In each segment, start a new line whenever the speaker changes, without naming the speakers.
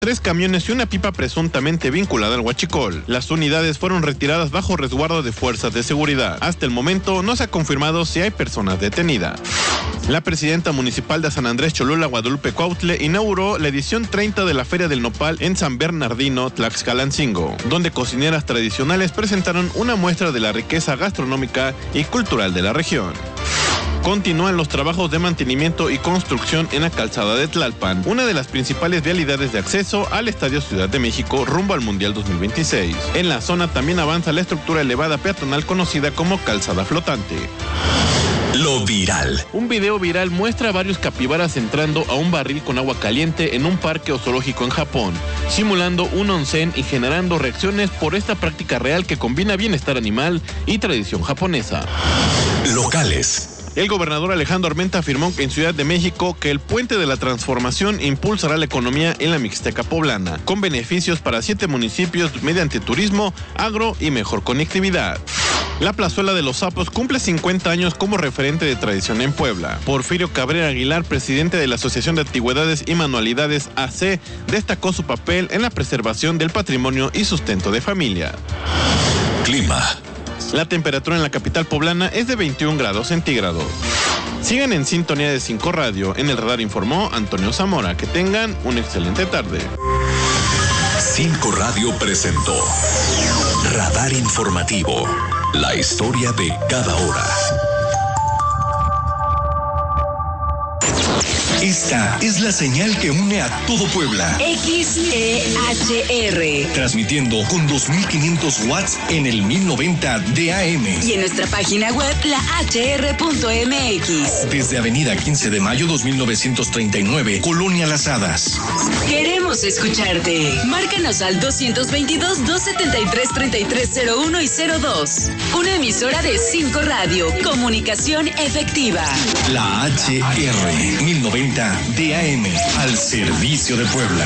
3 camiones y una pipa presuntamente vinculada al huachicol. Las unidades fueron retiradas bajo resguardo de fuerzas de seguridad. Hasta el momento no se ha confirmado si hay personas detenidas. La presidenta municipal de San Andrés Cholula, Guadalupe Cuautle, inauguró la edición 30 de la Feria del Nopal en San Bernardino, Tlaxcalancingo, donde cocineras tradicionales presentaron una muestra de la riqueza gastronómica y cultural de la región. Continúan los trabajos de mantenimiento y construcción en la calzada de Tlalpan, una de las principales vialidades de acceso al Estadio Ciudad de México rumbo al Mundial 2026. En la zona también avanza la estructura elevada peatonal conocida como calzada flotante.
Lo viral.
Un video viral muestra a varios capibaras entrando a un barril con agua caliente en un parque o zoológico en Japón, simulando un onsen y generando reacciones por esta práctica real que combina bienestar animal y tradición japonesa.
Locales.
El gobernador Alejandro Armenta afirmó en Ciudad de México que el Puente de la Transformación impulsará la economía en la Mixteca poblana, con beneficios para 7 municipios mediante turismo, agro y mejor conectividad. La Plazuela de los Sapos cumple 50 años como referente de tradición en Puebla. Porfirio Cabrera Aguilar, presidente de la Asociación de Antigüedades y Manualidades AC, destacó su papel en la preservación del patrimonio y sustento de familia.
Clima.
La temperatura en la capital poblana es de 21 grados centígrados. Sigan en sintonía de 5 Radio. En el radar informó Antonio Zamora. Que tengan una excelente tarde.
5 Radio presentó Radar Informativo. La historia de cada hora. Esta es la señal que une a todo Puebla.
XEHR.
Transmitiendo con 2500 watts en el 1090 de AM.
Y en nuestra página web, lahr.mx.
Desde Avenida 15 de Mayo 2939, Colonia Las Hadas.
Queremos escucharte. Márcanos al 222-273-3301 y 02. Una emisora de 5 Radio. Comunicación efectiva.
La HR 1090 DAM, al servicio de Puebla.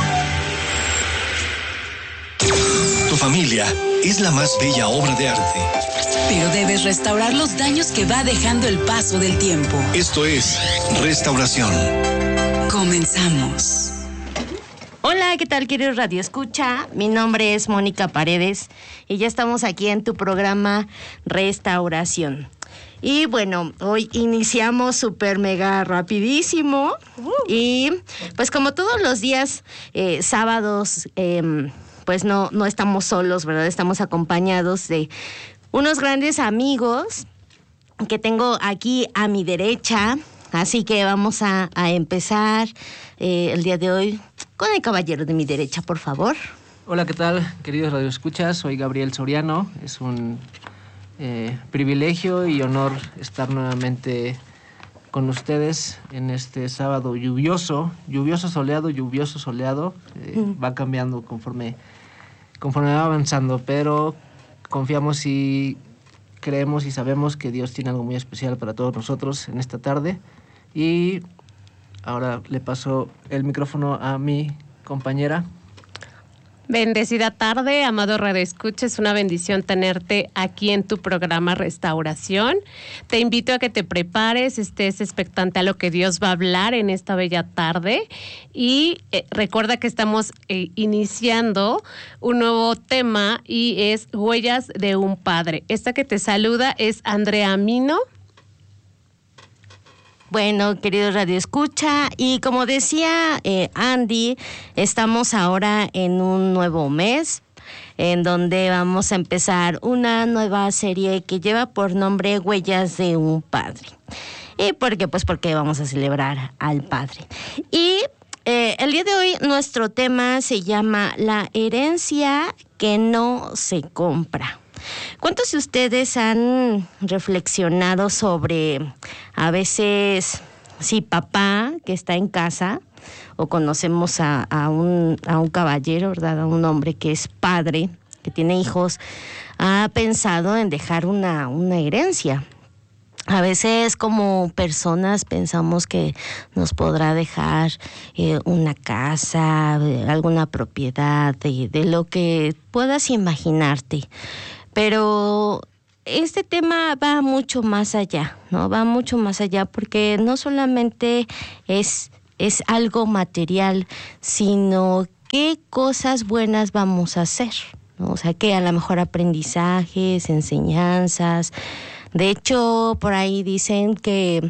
Tu familia es la más bella obra de arte.
Pero debes restaurar los daños que va dejando el paso del tiempo.
Esto es Restauración.
Comenzamos.
Hola, ¿qué tal, queridos Radio Escucha? Mi nombre es Mónica Paredes y ya estamos aquí en tu programa Restauración. Y bueno, hoy iniciamos súper mega rapidísimo y pues como todos los días, sábados, pues no estamos solos, ¿verdad? Estamos acompañados de unos grandes amigos que tengo aquí a mi derecha. Así que vamos a empezar el día de hoy con el caballero de mi derecha, por favor.
Hola, ¿qué tal, queridos radioescuchas? Soy Gabriel Soriano. Es un privilegio y honor estar nuevamente con ustedes en este sábado lluvioso, soleado. Va cambiando conforme va avanzando, pero confiamos y creemos y sabemos que Dios tiene algo muy especial para todos nosotros en esta tarde. Y ahora le paso el micrófono a mi compañera.
Bendecida tarde, amado Radio Escucha, es una bendición tenerte aquí en tu programa Restauración. Te invito a que te prepares, estés expectante a lo que Dios va a hablar en esta bella tarde y recuerda que estamos iniciando un nuevo tema y es Huellas de un Padre. Esta que te saluda es Andrea Mino.
Bueno, querido Radio Escucha, y como decía Andy, estamos ahora en un nuevo mes, en donde vamos a empezar una nueva serie que lleva por nombre Huellas de un Padre. ¿Y por qué? Pues porque vamos a celebrar al Padre. Y el día de hoy nuestro tema se llama La herencia que no se compra. ¿Cuántos de ustedes han reflexionado sobre a veces si papá que está en casa o conocemos a un caballero, ¿verdad? A un hombre que es padre, que tiene hijos, ha pensado en dejar una herencia? A veces como personas pensamos que nos podrá dejar una casa, alguna propiedad, de lo que puedas imaginarte. Pero este tema va mucho más allá, ¿no? Va mucho más allá porque no solamente es algo material, sino qué cosas buenas vamos a hacer, ¿no? O sea, que a lo mejor aprendizajes, enseñanzas. De hecho, por ahí dicen que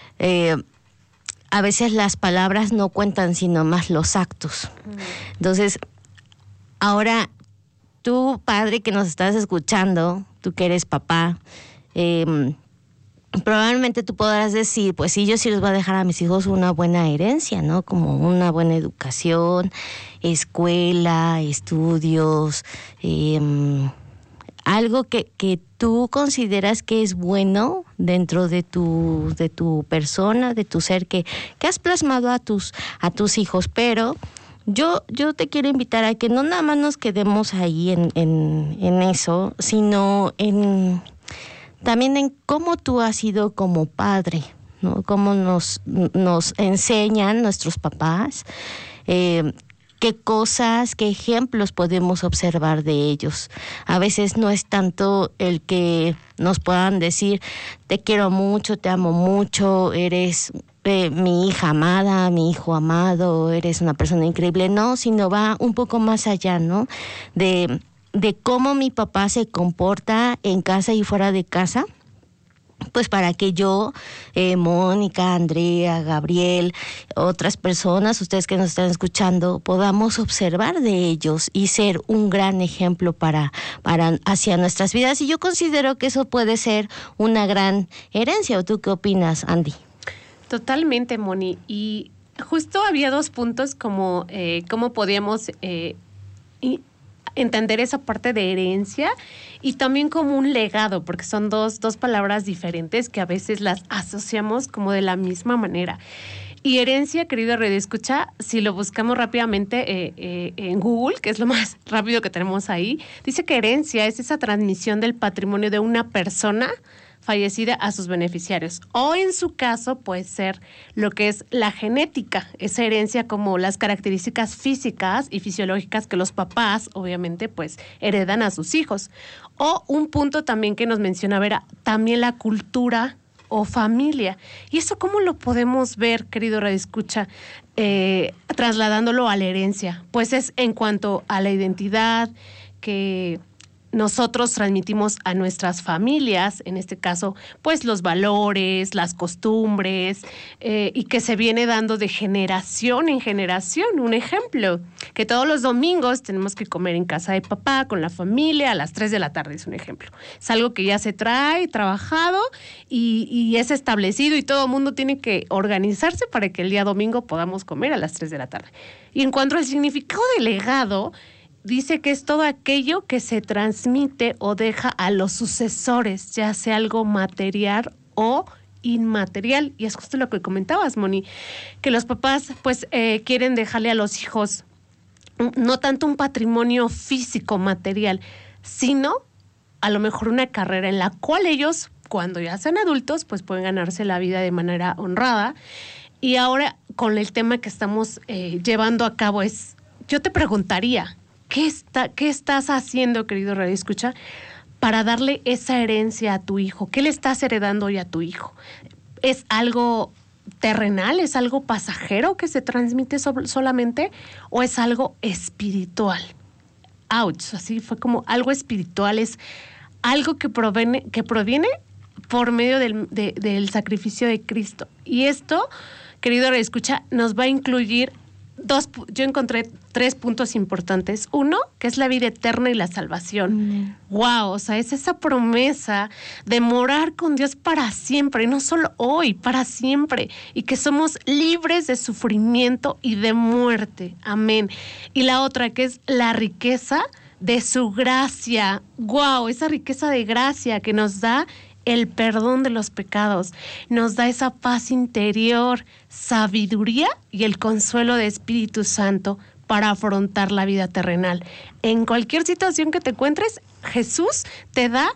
a veces las palabras no cuentan, sino más los actos. Entonces, ahora, tú, padre que nos estás escuchando, tú que eres papá, probablemente tú podrás decir, pues sí, yo sí les voy a dejar a mis hijos una buena herencia, ¿no? Como una buena educación, escuela, estudios, algo que tú consideras que es bueno dentro de tu persona, de tu ser, que has plasmado a tus hijos, pero yo te quiero invitar a que no nada más nos quedemos ahí en eso, sino también en cómo tú has sido como padre, ¿no? Cómo nos enseñan nuestros papás, qué cosas, qué ejemplos podemos observar de ellos. A veces no es tanto el que nos puedan decir, te quiero mucho, te amo mucho, eres mi hija amada, mi hijo amado, eres una persona increíble, no, sino va un poco más allá, ¿no? De cómo mi papá se comporta en casa y fuera de casa, pues para que yo, Mónica, Andrea, Gabriel, otras personas, ustedes que nos están escuchando, podamos observar de ellos y ser un gran ejemplo para hacia nuestras vidas. Y yo considero que eso puede ser una gran herencia. ¿O tú qué opinas, Andy?
Totalmente, Moni. Y justo había 2 puntos como cómo podíamos entender esa parte de herencia y también como un legado, porque son dos palabras diferentes que a veces las asociamos como de la misma manera. Y herencia, querido radioescucha, si lo buscamos rápidamente en Google, que es lo más rápido que tenemos ahí, dice que herencia es esa transmisión del patrimonio de una persona fallecida a sus beneficiarios. O en su caso puede ser lo que es la genética, esa herencia como las características físicas y fisiológicas que los papás, obviamente, pues heredan a sus hijos. O un punto también que nos mencionaba era también la cultura o familia. ¿Y eso cómo lo podemos ver, querido radioescucha, trasladándolo a la herencia? Pues es en cuanto a la identidad que nosotros transmitimos a nuestras familias, en este caso, pues los valores, las costumbres, y que se viene dando de generación en generación. Un ejemplo, que todos los domingos tenemos que comer en casa de papá, con la familia, a las 3 de la tarde, es un ejemplo. Es algo que ya se trae, trabajado, y es establecido, y todo el mundo tiene que organizarse para que el día domingo podamos comer a las 3 de la tarde. Y en cuanto al significado de legado, dice que es todo aquello que se transmite o deja a los sucesores, ya sea algo material o inmaterial. Y es justo lo que comentabas, Moni, que los papás pues quieren dejarle a los hijos no tanto un patrimonio físico, material, sino a lo mejor una carrera en la cual ellos, cuando ya sean adultos, pues pueden ganarse la vida de manera honrada. Y ahora, con el tema que estamos llevando a cabo, yo te preguntaría, ¿qué estás haciendo, querido radioescucha, para darle esa herencia a tu hijo? ¿Qué le estás heredando hoy a tu hijo? ¿Es algo terrenal? ¿Es algo pasajero que se transmite solamente? ¿O es algo espiritual? Ouch, así fue como algo espiritual, es algo que proviene por medio del sacrificio de Cristo. Y esto, querido radioescucha, nos va a incluir yo encontré 3 puntos importantes. 1, que es la vida eterna y la salvación. Wow, o sea, es esa promesa de morar con Dios para siempre, y no solo hoy, para siempre, y que somos libres de sufrimiento y de muerte. Amén. Y la otra, que es la riqueza de su gracia. Wow, esa riqueza de gracia que nos da el perdón de los pecados, nos da esa paz interior, sabiduría y el consuelo de Espíritu Santo para afrontar la vida terrenal. En cualquier situación que te encuentres, Jesús te da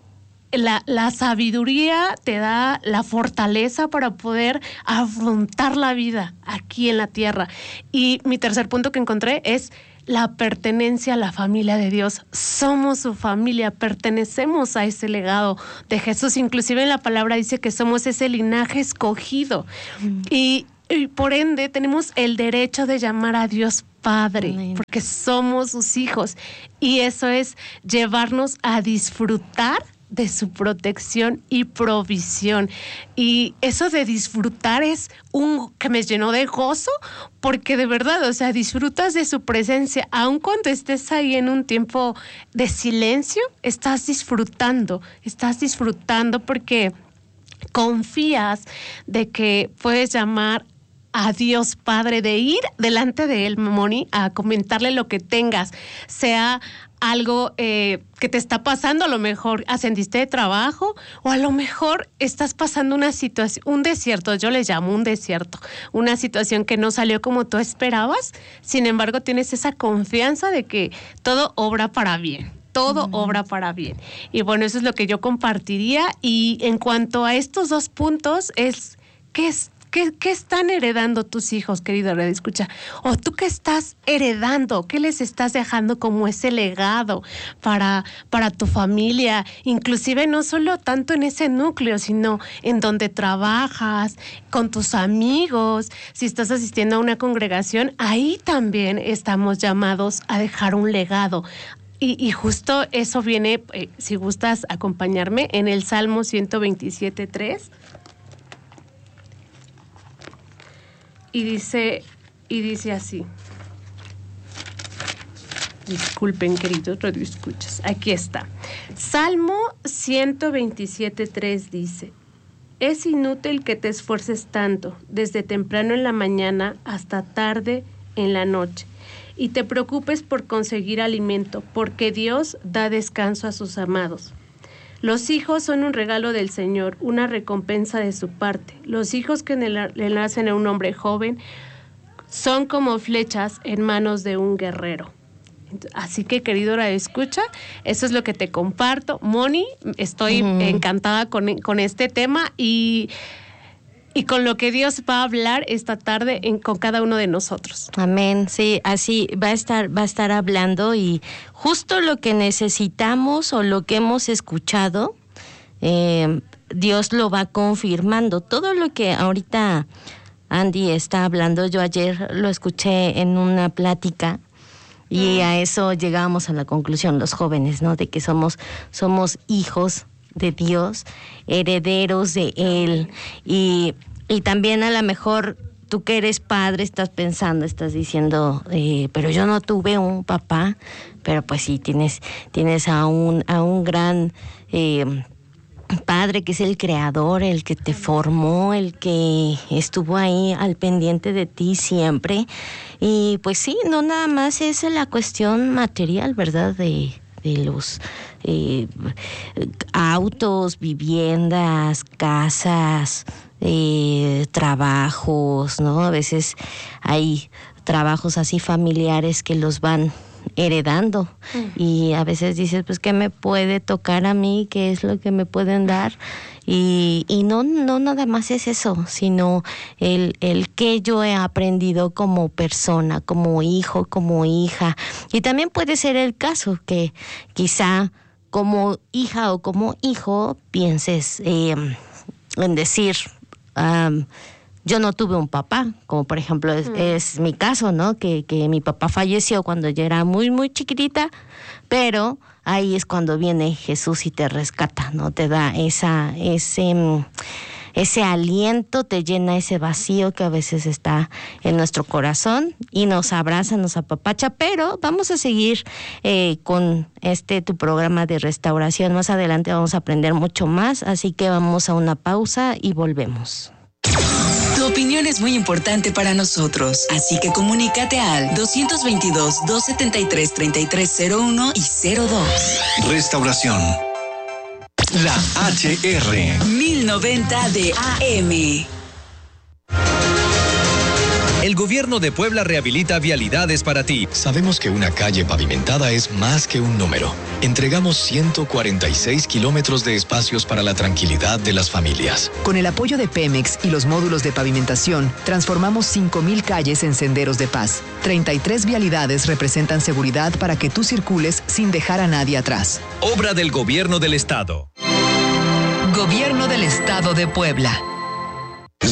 la sabiduría, te da la fortaleza para poder afrontar la vida aquí en la tierra. Y mi tercer punto que encontré es la pertenencia a la familia de Dios. Somos su familia, pertenecemos a ese legado de Jesús. Inclusive en la palabra dice que somos ese linaje escogido. Y y por ende tenemos el derecho de llamar a Dios Padre,
Amén.
porque somos sus hijos. Y eso es llevarnos a disfrutar de su protección y provisión. Y eso de disfrutar es que me llenó de gozo, porque de verdad, o sea, disfrutas de su presencia. Aun cuando estés ahí en un tiempo de silencio, estás disfrutando porque confías de que puedes llamar a Dios Padre, de ir delante de Él, Moni, a comentarle lo que tengas, sea algo que te está pasando, a lo mejor ascendiste de trabajo, o a lo mejor estás pasando una situación, un desierto, yo le llamo un desierto, una situación que no salió como tú esperabas, sin embargo tienes esa confianza de que todo obra para bien. Todo obra para bien. Y bueno, eso es lo que yo compartiría. Y en cuanto a estos 2 puntos, es ¿qué están heredando tus hijos, querido Radio Escucha? O tú, ¿qué estás heredando? ¿Qué les estás dejando como ese legado para tu familia? Inclusive no solo tanto en ese núcleo, sino en donde trabajas, con tus amigos. Si estás asistiendo a una congregación, ahí también estamos llamados a dejar un legado. Y justo eso viene, si gustas acompañarme, en el Salmo 127:3. Y dice así. Disculpen, queridos radioescuchas. Aquí está. Salmo 127:3 dice: es inútil que te esfuerces tanto, desde temprano en la mañana hasta tarde en la noche, y te preocupes por conseguir alimento, porque Dios da descanso a sus amados. Los hijos son un regalo del Señor, una recompensa de su parte. Los hijos que le nacen a un hombre joven son como flechas en manos de un guerrero. Así que, querido Radio Escucha, eso es lo que te comparto. Moni, estoy encantada con este tema y con lo que Dios va a hablar esta tarde con cada uno de nosotros.
Amén, sí, así va a estar hablando, y justo lo que necesitamos o lo que hemos escuchado, Dios lo va confirmando. Todo lo que ahorita Andy está hablando, yo ayer lo escuché en una plática, y a eso llegábamos a la conclusión los jóvenes, ¿no? De que somos hijos de Dios, herederos de Él, y también a lo mejor tú que eres padre estás diciendo, pero yo no tuve un papá, pero pues sí, tienes a un gran Padre que es el creador, el que te formó, el que estuvo ahí al pendiente de ti siempre. Y pues sí, no nada más es la cuestión material, ¿verdad? De los autos, viviendas, casas, trabajos, ¿no? A veces hay trabajos así familiares que los van heredando, y a veces dices, pues, ¿qué me puede tocar a mí? ¿Qué es lo que me pueden dar? Y no nada más es eso, sino el que yo he aprendido como persona, como hijo, como hija. Y también puede ser el caso que quizá como hija o como hijo pienses en decir, yo no tuve un papá, como por ejemplo es mi caso, ¿no? Que mi papá falleció cuando yo era muy, muy chiquitita, pero ahí es cuando viene Jesús y te rescata, ¿no? Te da ese aliento, te llena ese vacío que a veces está en nuestro corazón y nos abraza, nos apapacha. Pero vamos a seguir con tu programa de restauración. Más adelante vamos a aprender mucho más, así que vamos a una pausa y volvemos.
Tu opinión es muy importante para nosotros, así que comunícate al 222-273-3301 y 02.
Restauración. La HR.
1090 de AM.
El gobierno de Puebla rehabilita vialidades para ti.
Sabemos que una calle pavimentada es más que un número. Entregamos 146 kilómetros de espacios para la tranquilidad de las familias.
Con el apoyo de Pemex y los módulos de pavimentación, transformamos 5,000 calles en senderos de paz. 33 vialidades representan seguridad para que tú circules sin dejar a nadie atrás.
Obra del Gobierno del Estado.
Gobierno del Estado de Puebla.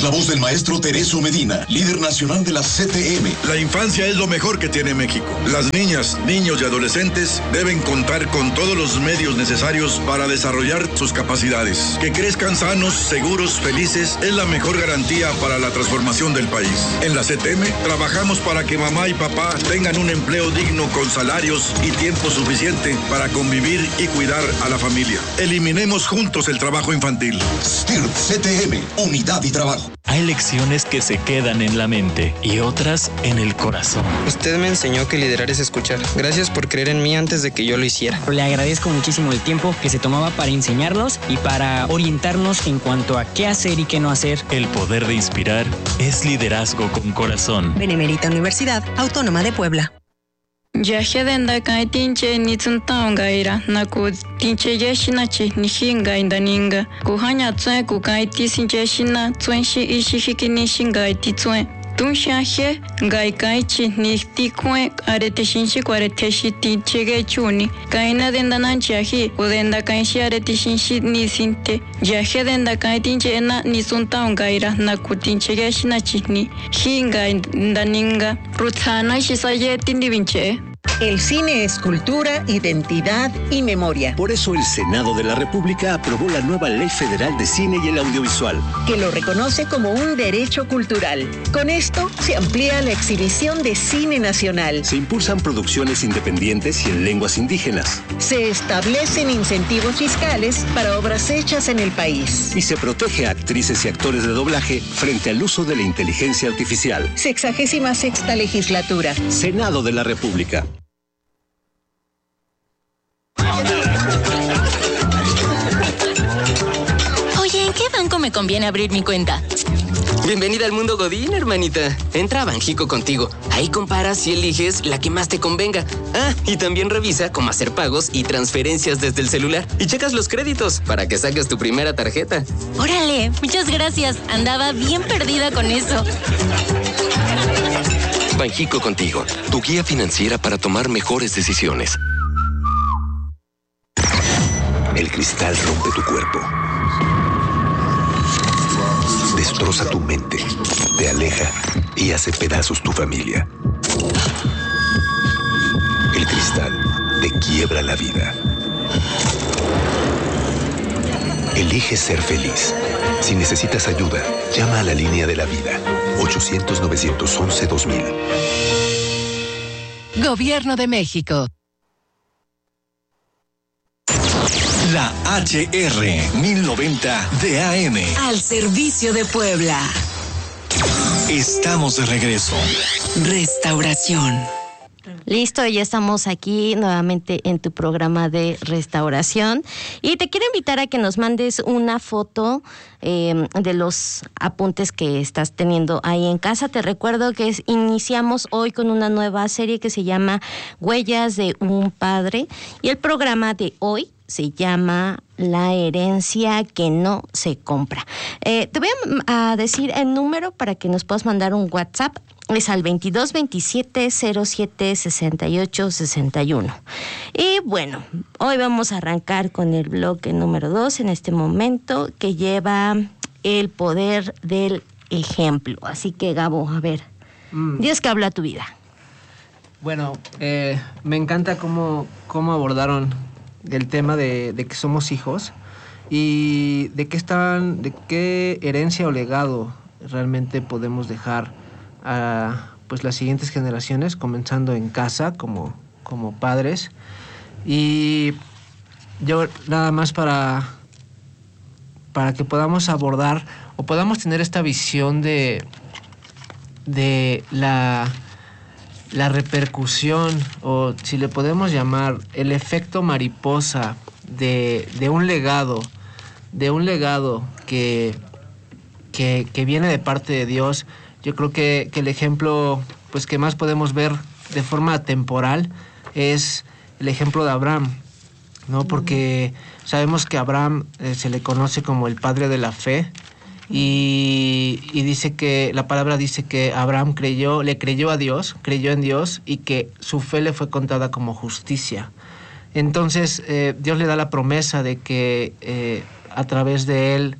es la voz del maestro Tereso Medina, líder nacional de la CTM.
La infancia es lo mejor que tiene México. Las niñas, niños y adolescentes deben contar con todos los medios necesarios para desarrollar sus capacidades. Que crezcan sanos, seguros, felices es la mejor garantía para la transformación del país. En la CTM trabajamos para que mamá y papá tengan un empleo digno con salarios y tiempo suficiente para convivir y cuidar a la familia. Eliminemos juntos el trabajo infantil.
STIRP CTM, unidad y trabajo.
Hay lecciones que se quedan en la mente y otras en el corazón.
Usted me enseñó que liderar es escuchar. Gracias por creer en mí antes de que yo lo hiciera.
Le agradezco muchísimo el tiempo que se tomaba para enseñarnos y para orientarnos en cuanto a qué hacer y qué no hacer.
El poder de inspirar es liderazgo con corazón.
Benemérita Universidad Autónoma de Puebla.
Yahedenda kai tinche ni tsuntaonga ira na ku tinche yeshina chi ni hinga indaninga ku hanya tsue ku kai tisin yeshina tsuen shi ishi hikini shinga ti tsue tunsha he gai kai chi ni ti kue arete shinshi arete shi tinche ge chuni kai na denda nanchi ahi udenda kai shi arete shinshi ni sinte yahedenda kai tinche na ni tsuntaonga ira na ku tinche yeshina chi ni hinga indaninga rutsana shi saye tindi vinche.
El cine es cultura, identidad y memoria.
Por eso el Senado de la República aprobó la nueva Ley Federal de Cine y el Audiovisual,
que lo reconoce como un derecho cultural. Con esto se amplía la exhibición de cine nacional.
Se impulsan producciones independientes y en lenguas indígenas.
Se establecen incentivos fiscales para obras hechas en el país.
Y se protege a actrices y actores de doblaje frente al uso de la inteligencia artificial.
66ª legislatura.
Senado de la República.
Oye, ¿en qué banco me conviene abrir mi cuenta?
Bienvenida al mundo Godín, hermanita. Entra a Banjico Contigo. Ahí comparas y eliges la que más te convenga. Ah, y también revisa cómo hacer pagos y transferencias desde el celular. Y checas los créditos para que saques tu primera tarjeta.
Órale, muchas gracias. Andaba bien perdida con eso.
Banjico Contigo, tu guía financiera para tomar mejores decisiones.
El cristal rompe tu cuerpo. Destroza tu mente, te aleja y hace pedazos tu familia. El cristal te quiebra la vida. Elige ser feliz. Si necesitas ayuda, llama a la línea de la vida. 800-911-2000.
Gobierno de México.
La HR 1090 de AM.
Al servicio de Puebla.
Estamos de regreso.
Restauración.
Listo, ya estamos aquí nuevamente en tu programa de restauración y te quiero invitar a que nos mandes una foto de los apuntes que estás teniendo ahí en casa. Te recuerdo que iniciamos hoy con una nueva serie que se llama Huellas de un Padre y el programa de hoy se llama La herencia que no se compra. Te voy a decir el número para que nos puedas mandar un WhatsApp. Es al 22 27 07 68 61. Y bueno, hoy vamos a arrancar con el bloque número 2 en este momento, que lleva el poder del ejemplo. Así que, Gabo, a ver, Dios que habla a tu vida.
Bueno, me encanta cómo abordaron el tema de que somos hijos y de qué herencia o legado realmente podemos dejar a pues las siguientes generaciones, comenzando en casa como padres. Y yo nada más para que podamos abordar o podamos tener esta visión de la repercusión, o si le podemos llamar el efecto mariposa de un legado que viene de parte de Dios. Yo creo que el ejemplo pues que más podemos ver de forma temporal es el ejemplo de Abraham, ¿no? Porque sabemos que Abraham se le conoce como el padre de la fe y dice que la palabra dice que Abraham creyó en Dios y que su fe le fue contada como justicia. Entonces Dios le da la promesa de que a través de él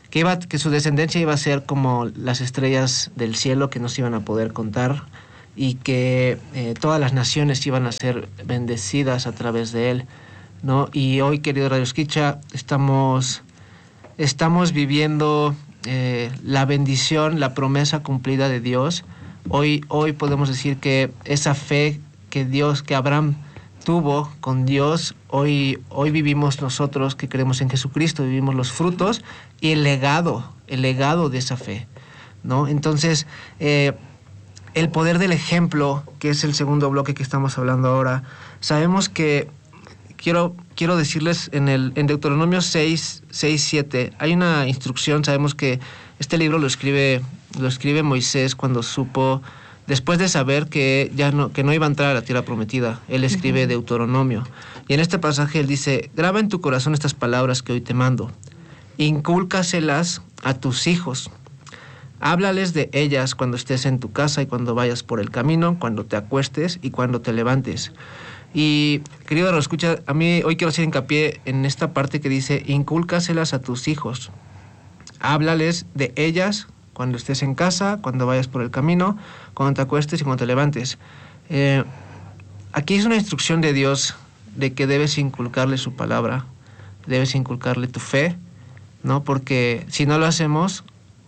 que su descendencia iba a ser como las estrellas del cielo que no se iban a poder contar, y que todas las naciones iban a ser bendecidas a través de él, ¿no? Y hoy, querido Radio Escucha, estamos viviendo la bendición, la promesa cumplida de Dios. Hoy podemos decir que esa fe que Abraham tuvo con Dios, hoy vivimos nosotros que creemos en Jesucristo, vivimos los frutos y el legado de esa fe, ¿no? Entonces, el poder del ejemplo, que es el segundo bloque que estamos hablando ahora, sabemos que, quiero decirles, en Deuteronomio 6:7, hay una instrucción. Sabemos que este libro lo escribe Moisés cuando supo, después de saber que no iba a entrar a la tierra prometida. Él escribe Deuteronomio. Y en este pasaje él dice: graba en tu corazón estas palabras que hoy te mando, incúlcaselas a tus hijos. Háblales de ellas cuando estés en tu casa y cuando vayas por el camino, cuando te acuestes y cuando te levantes. Y, querido escucha, a mí hoy quiero hacer hincapié en esta parte que dice: incúlcaselas a tus hijos. Háblales de ellas cuando estés en casa, cuando vayas por el camino, cuando te acuestes y cuando te levantes. Aquí es una instrucción de Dios de que debes inculcarle su palabra, debes inculcarle tu fe, ¿no? Porque si no lo hacemos,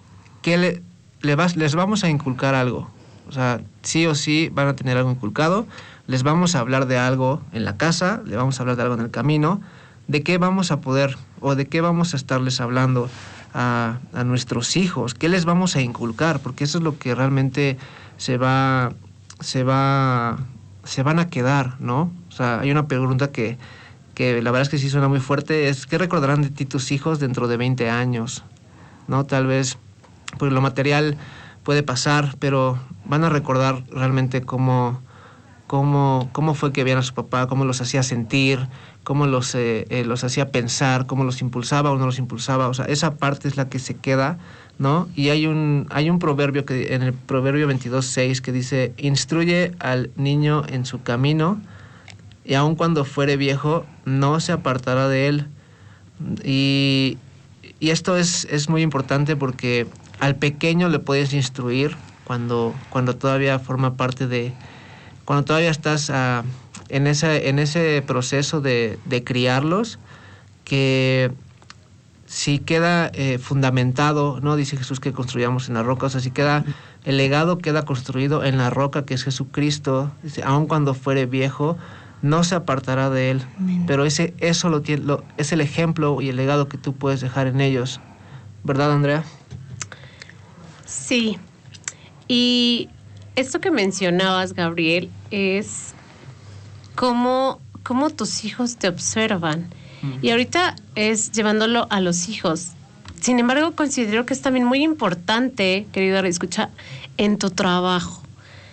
les vamos a inculcar algo. O sea, sí o sí van a tener algo inculcado. Les vamos a hablar de algo en la casa, les vamos a hablar de algo en el camino. ¿De qué vamos a poder o de qué vamos a estarles hablando a nuestros hijos? ¿Qué les vamos a inculcar? Porque eso es lo que realmente se van a quedar, ¿no? O sea, hay una pregunta que la verdad es que sí suena muy fuerte, es: ¿qué recordarán de ti tus hijos dentro de 20 años? ¿No? Tal vez, pues lo material puede pasar, pero van a recordar realmente cómo fue que veían a su papá, cómo los hacía sentir, cómo los hacía pensar, cómo los impulsaba o no los impulsaba. O sea, esa parte es la que se queda, ¿no? Y hay un proverbio en el Proverbio 22:6 que dice: instruye al niño en su camino, y aun cuando fuere viejo, no se apartará de él. Y esto es muy importante, porque al pequeño le puedes instruir cuando todavía forma parte de... Cuando todavía estás en ese proceso de criarlos, que si queda fundamentado, ¿no? Dice Jesús que construyamos en la roca. O sea, si queda, el legado queda construido en la roca, que es Jesucristo. Dice: aun cuando fuere viejo, no se apartará de él. Pero es el ejemplo y el legado que tú puedes dejar en ellos. ¿Verdad, Andrea?
Sí. Y esto que mencionabas, Gabriel, es cómo tus hijos te observan. Y ahorita es llevándolo a los hijos. Sin embargo, considero que es también muy importante, querido escucha, en tu trabajo,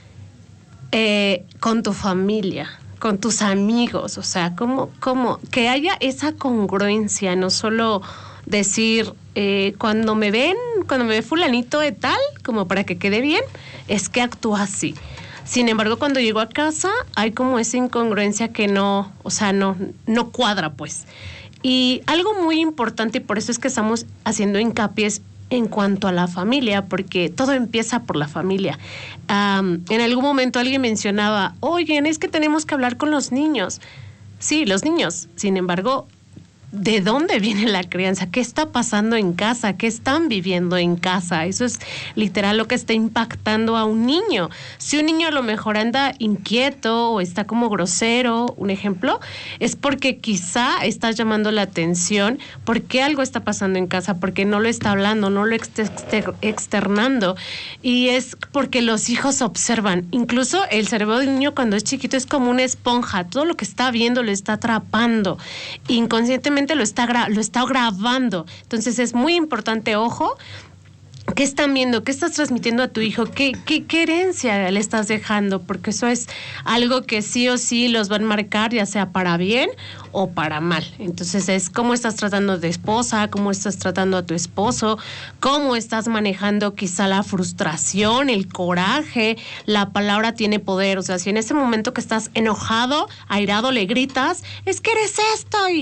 con tu familia, con tus amigos. O sea, que haya esa congruencia, no solo decir, cuando me ve fulanito de tal, como para que quede bien, es que actúa así. Sin embargo, cuando llego a casa, hay como esa incongruencia que no cuadra, pues. Y algo muy importante, y por eso es que estamos haciendo hincapié en cuanto a la familia, porque todo empieza por la familia. En algún momento alguien mencionaba: oye, es que tenemos que hablar con los niños. Sí, los niños. Sin embargo, ¿de dónde viene la crianza? ¿Qué está pasando en casa? ¿Qué están viviendo en casa? Eso es literal lo que está impactando a un niño. Si un niño a lo mejor anda inquieto o está como grosero, un ejemplo, es porque quizá está llamando la atención porque algo está pasando en casa, porque no lo está hablando, no lo está externando. Y es porque los hijos observan. Incluso el cerebro del niño cuando es chiquito es como una esponja. Todo lo que está viendo lo está atrapando. Inconscientemente lo está grabando. Entonces es muy importante, ojo, ¿qué están viendo? ¿Qué estás transmitiendo a tu hijo? ¿Qué herencia le estás dejando? Porque eso es algo que sí o sí los va a marcar, ya sea para bien o para mal. Entonces es cómo estás tratando de esposa, cómo estás tratando a tu esposo, cómo estás manejando quizá la frustración, el coraje. La palabra tiene poder. O sea, si en ese momento que estás enojado, airado, le gritas, es que eres esto,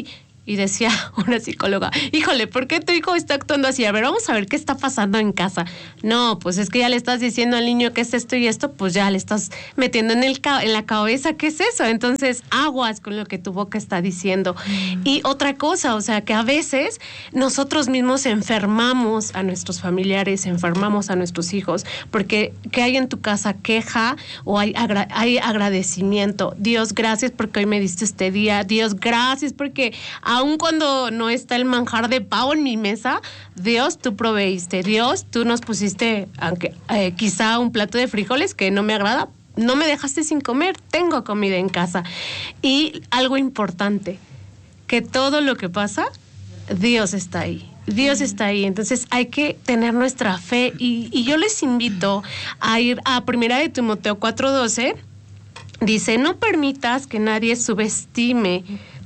Y decía una psicóloga, híjole, ¿por qué tu hijo está actuando así? A ver, vamos a ver qué está pasando en casa. No, pues es que ya le estás diciendo al niño que es esto y esto, pues ya le estás metiendo en la cabeza qué es eso. Entonces, aguas con lo que tu boca está diciendo. Y otra cosa, o sea, que a veces nosotros mismos enfermamos a nuestros familiares, enfermamos a nuestros hijos, porque ¿qué hay en tu casa? Queja o hay agradecimiento. Dios, gracias porque hoy me diste este día. Dios, gracias porque aun cuando no está el manjar de pavo en mi mesa, Dios, tú proveíste. Dios, tú nos pusiste, aunque quizá un plato de frijoles que no me agrada, no me dejaste sin comer, tengo comida en casa. Y algo importante, que todo lo que pasa, Dios está ahí. Dios está ahí, entonces hay que tener nuestra fe y yo les invito a ir a 1 de Timoteo 4:12. Dice, no permitas que nadie te subestime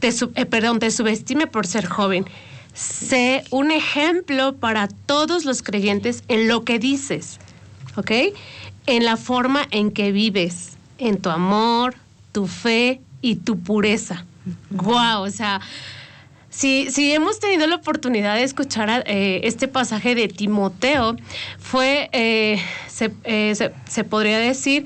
por ser joven. Sé un ejemplo para todos los creyentes en lo que dices, ¿ok? En la forma en que vives, en tu amor, tu fe y tu pureza. ¡Guau! O sea, si hemos tenido la oportunidad de escuchar este pasaje de Timoteo, fue, se podría decir,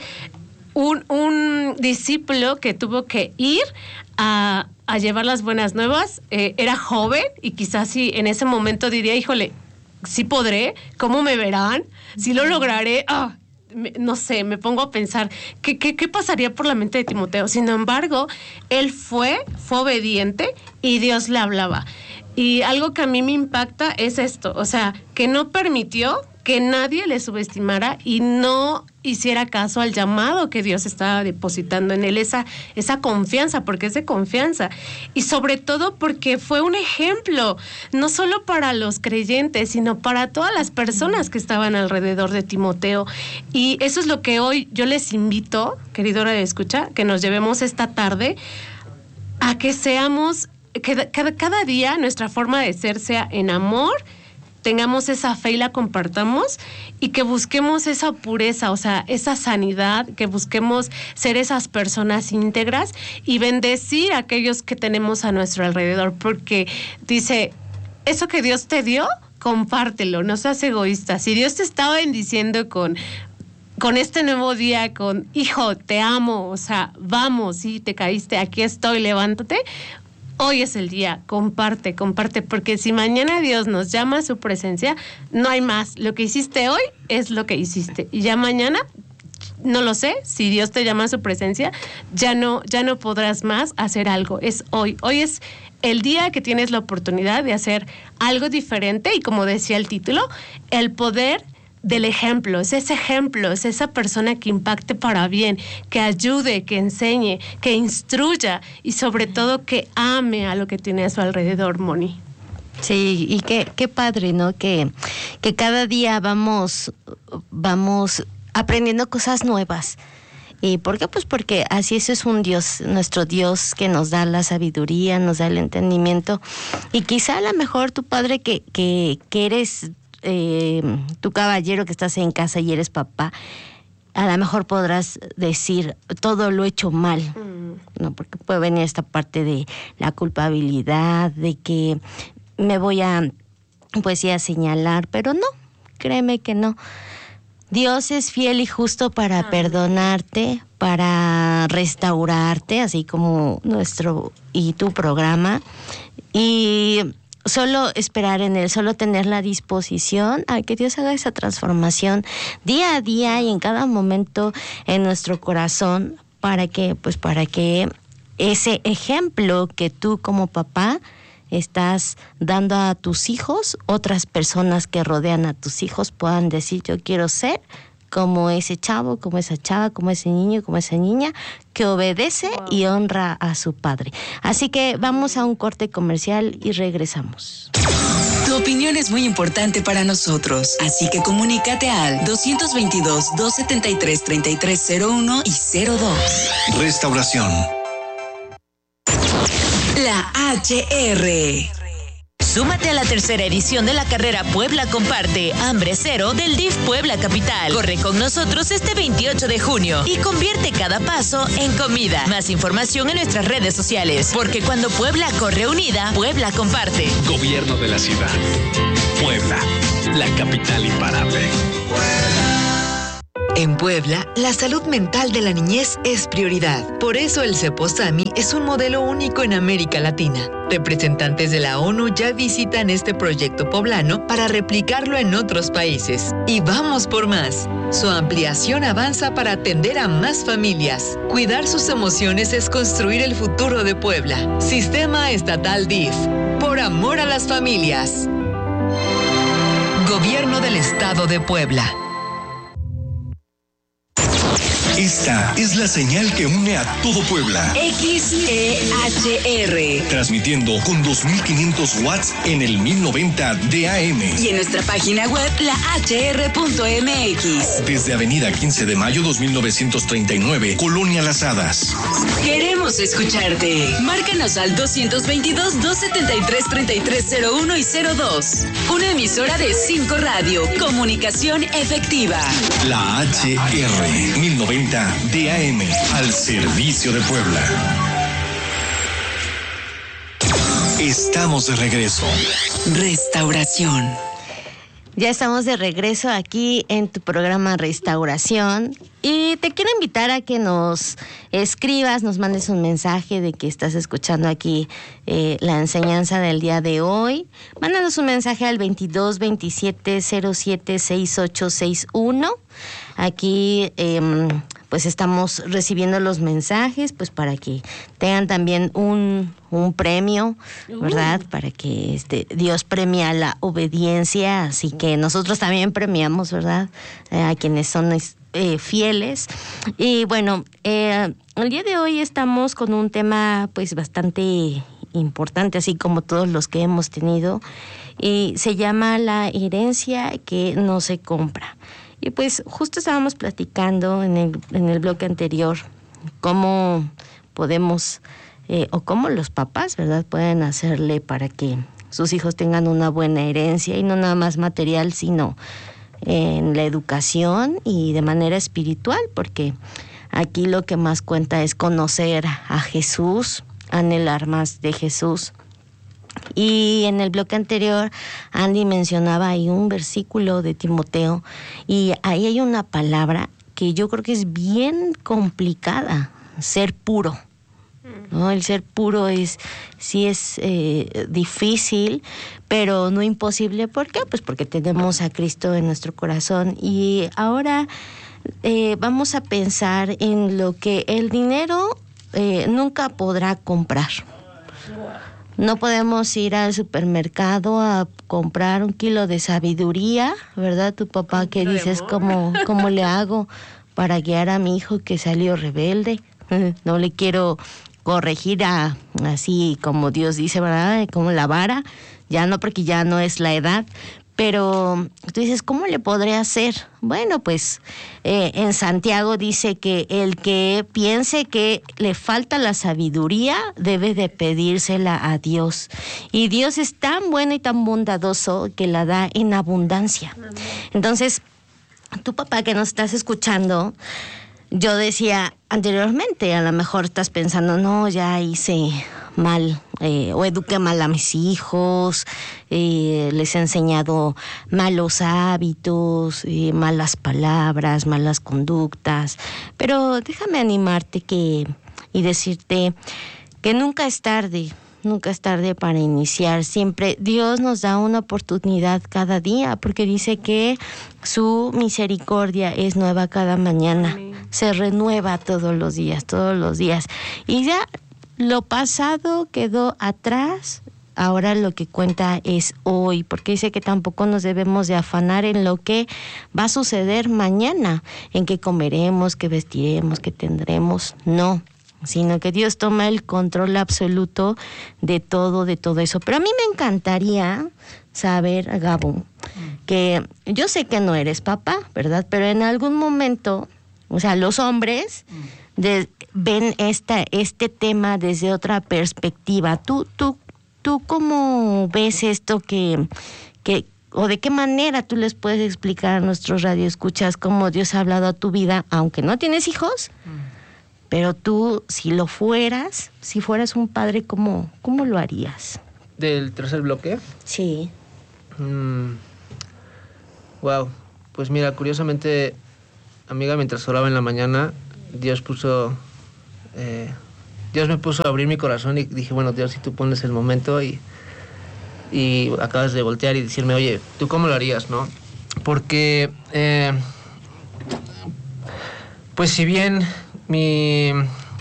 un discípulo que tuvo que ir a llevar las buenas nuevas, era joven y quizás sí en ese momento diría, híjole, sí podré, ¿cómo me verán? ¿Sí lo lograré? No sé, me pongo a pensar, ¿qué pasaría por la mente de Timoteo? Sin embargo, él fue obediente y Dios le hablaba. Y algo que a mí me impacta es esto, o sea, que no permitió que nadie le subestimara y no hiciera caso al llamado que Dios estaba depositando en él, esa confianza, porque es de confianza. Y sobre todo porque fue un ejemplo, no solo para los creyentes, sino para todas las personas que estaban alrededor de Timoteo. Y eso es lo que hoy yo les invito, querido Radio Escucha, que nos llevemos esta tarde a que seamos, que cada día nuestra forma de ser sea en amor, tengamos esa fe y la compartamos y que busquemos esa pureza, o sea, esa sanidad, que busquemos ser esas personas íntegras y bendecir a aquellos que tenemos a nuestro alrededor, porque dice, eso que Dios te dio, compártelo, no seas egoísta. Si Dios te está bendiciendo con este nuevo día, con, hijo, te amo, o sea, vamos, sí, te caíste, aquí estoy, levántate. Hoy es el día, comparte, porque si mañana Dios nos llama a su presencia, no hay más. Lo que hiciste hoy es lo que hiciste. Y ya mañana, no lo sé, si Dios te llama a su presencia, ya no podrás más hacer algo. Es hoy. Hoy es el día que tienes la oportunidad de hacer algo diferente y, como decía el título, el poder del ejemplo, es esa persona que impacte para bien, que ayude, que enseñe, que instruya y sobre todo que ame a lo que tiene a su alrededor, Moni.
Sí, y qué padre, ¿no? Que cada día vamos aprendiendo cosas nuevas. ¿Y por qué? Pues porque así eso es un Dios, nuestro Dios, que nos da la sabiduría, nos da el entendimiento. Y quizá a lo mejor tu padre que eres tu caballero, que estás en casa y eres papá, a lo mejor podrás decir, todo lo he hecho mal, ¿no? Porque puede venir esta parte de la culpabilidad, de que me voy a, pues sí, a señalar, pero no, créeme que no. Dios es fiel y justo para perdonarte, para restaurarte, así como nuestro y tu programa, y solo esperar en Él, solo tener la disposición a que Dios haga esa transformación día a día y en cada momento en nuestro corazón, para que ese ejemplo que tú como papá estás dando a tus hijos, otras personas que rodean a tus hijos puedan decir, yo quiero ser como ese chavo, como esa chava, como ese niño, como esa niña que obedece y honra a su padre. Así que vamos a un corte comercial y regresamos.
Tu opinión es muy importante para nosotros, así que comunícate al 222-273-3301 y 02.
Restauración.
La HR.
Súmate a la tercera edición de la carrera Puebla Comparte, Hambre Cero del DIF Puebla Capital. Corre con nosotros este 28 de junio y convierte cada paso en comida. Más información en nuestras redes sociales, porque cuando Puebla corre unida, Puebla comparte.
Gobierno de la ciudad. Puebla, la capital imparable.
En Puebla, la salud mental de la niñez es prioridad. Por eso el Ceposami es un modelo único en América Latina. Representantes de la ONU ya visitan este proyecto poblano para replicarlo en otros países. Y vamos por más. Su ampliación avanza para atender a más familias. Cuidar sus emociones es construir el futuro de Puebla. Sistema Estatal DIF. Por amor a las familias. Gobierno del Estado de Puebla.
Esta es la señal que une a todo Puebla.
XEHR.
Transmitiendo con 2500 watts en el 1090 DAM.
Y en nuestra página web, lahr.mx.
Desde Avenida 15 de Mayo 2939, Colonia Las Hadas.
Queremos escucharte. Márcanos al 222-273-3301 y 02. Una emisora de 5 Radio. Comunicación efectiva.
La HR 1090 DAM, al servicio de Puebla. Estamos de regreso.
Restauración.
Ya estamos de regreso aquí en tu programa Restauración y te quiero invitar a que nos escribas, nos mandes un mensaje de que estás escuchando aquí la enseñanza del día de hoy. Mándanos un mensaje al 22 27 07 6861. Aquí pues estamos recibiendo los mensajes pues para que tengan también un premio, ¿verdad? Para que Dios premia la obediencia, así que nosotros también premiamos, ¿verdad? A quienes son fieles. Y bueno, el día de hoy estamos con un tema pues bastante importante, así como todos los que hemos tenido, y se llama la herencia que no se compra. Y pues justo estábamos platicando en el bloque anterior cómo podemos, o cómo los papás, ¿verdad?, pueden hacerle para que sus hijos tengan una buena herencia, y no nada más material, sino en la educación y de manera espiritual, porque aquí lo que más cuenta es conocer a Jesús, anhelar más de Jesús. Y en el bloque anterior, Andy mencionaba ahí un versículo de Timoteo, y ahí hay una palabra que yo creo que es bien complicada: ser puro, ¿no? El ser puro sí es difícil, pero no imposible. ¿Por qué? Pues porque tenemos a Cristo en nuestro corazón. Y ahora vamos a pensar en lo que el dinero nunca podrá comprar. No podemos ir al supermercado a comprar 1 kilo de sabiduría, ¿verdad? Tu papá que dices, ¿cómo le hago para guiar a mi hijo que salió rebelde? No le quiero corregir así como Dios dice, ¿verdad? Como la vara, ya no, porque ya no es la edad. Pero tú dices, ¿cómo le podré hacer? Bueno, pues en Santiago dice que el que piense que le falta la sabiduría debe de pedírsela a Dios. Y Dios es tan bueno y tan bondadoso que la da en abundancia. Entonces, tu papá que nos estás escuchando, yo decía anteriormente, a lo mejor estás pensando, no, ya hice mal, o eduqué mal a mis hijos, les he enseñado malos hábitos, malas palabras, malas conductas. Pero déjame animarte y decirte que nunca es tarde para iniciar. Siempre Dios nos da una oportunidad cada día, porque dice que su misericordia es nueva cada mañana. Amén. Se renueva todos los días. Y ya lo pasado quedó atrás, ahora lo que cuenta es hoy, porque dice que tampoco nos debemos de afanar en lo que va a suceder mañana, en qué comeremos, qué vestiremos, qué tendremos, no, sino que Dios toma el control absoluto de todo eso. Pero a mí me encantaría saber, Gabo, que yo sé que no eres papá, ¿verdad? Pero en algún momento, o sea, los hombres ven este tema desde otra perspectiva. Tú ¿Tú cómo ves esto o de qué manera tú les puedes explicar a nuestros radioescuchas cómo Dios ha hablado a tu vida, aunque no tienes hijos? Pero tú, si fueras un padre, ¿cómo lo harías?
¿Del tercer bloque?
Sí.
Wow. Pues mira, curiosamente, amiga, mientras oraba en la mañana, Dios me puso a abrir mi corazón y dije, bueno, Dios, si tú pones el momento y acabas de voltear y decirme, oye, ¿tú cómo lo harías, no? Porque, pues si bien mi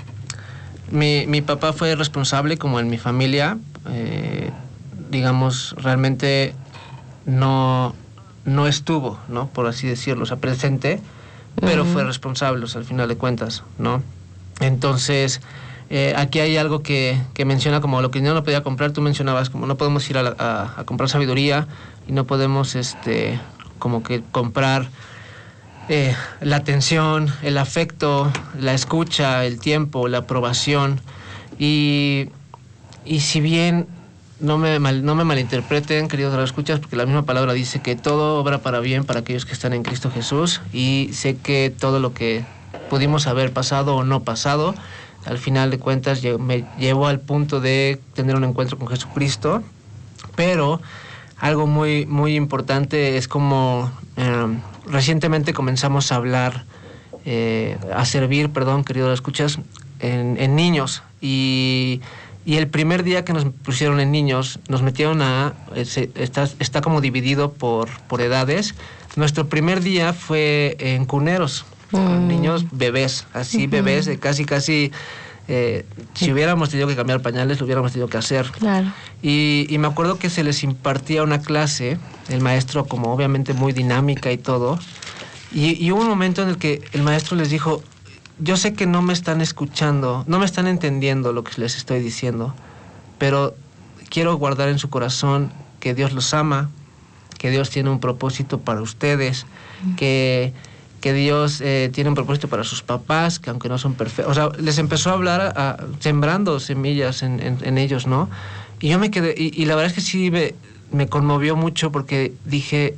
papá fue responsable como en mi familia, digamos, realmente no estuvo, ¿no? Por así decirlo, o sea, presente, pero fue responsable, o sea, al final de cuentas, ¿no? Entonces, aquí hay algo que menciona como lo que no podía comprar. Tú mencionabas como no podemos ir a comprar sabiduría y no podemos como que comprar la atención, el afecto, la escucha, el tiempo, la aprobación. Y si bien no me malinterpreten, queridos radioescuchas, porque la misma palabra dice que todo obra para bien para aquellos que están en Cristo Jesús, y sé que todo lo que pudimos haber pasado o no pasado, al final de cuentas me llevó al punto de tener un encuentro con Jesucristo. Pero algo muy, muy importante es como recientemente comenzamos a hablar, a servir, queridos escuchas, en niños. Y el primer día que nos pusieron en niños, nos metieron está como dividido por edades. Nuestro primer día fue en cuneros, con niños bebés, así bebés de casi, si hubiéramos tenido que cambiar pañales, lo hubiéramos tenido que hacer.
Claro.
Y me acuerdo que se les impartía una clase, el maestro como obviamente muy dinámica y todo, y hubo un momento en el que el maestro les dijo, yo sé que no me están escuchando, no me están entendiendo lo que les estoy diciendo, pero quiero guardar en su corazón que Dios los ama, que Dios tiene un propósito para ustedes, que Dios tiene un propósito para sus papás, que aunque no son perfectos, o sea, les empezó a hablar sembrando semillas en ellos, ¿no? Y yo me quedé, y la verdad es que sí me conmovió mucho porque dije,